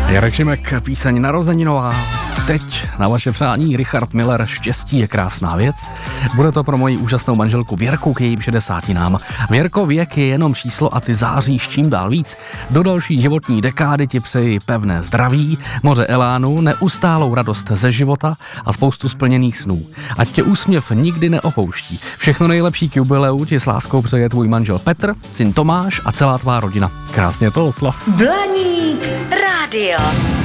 Jarek Šimek, píseň Narozeninová. Teď na vaše přání Richard Miller, Štěstí je krásná věc. Bude to pro moji úžasnou manželku Věrku k jejím 60. Věrko, věk je jenom číslo a ty záříš čím dál víc. Do další životní dekády ti přeji pevné zdraví, moře elánu, neustálou radost ze života a spoustu splněných snů. Ať tě úsměv nikdy neopouští. Všechno nejlepší k jubileu ti s láskou přeje tvůj manžel Petr, syn Tomáš a celá tvá rodina. Krásně to oslav. Blaník rádio.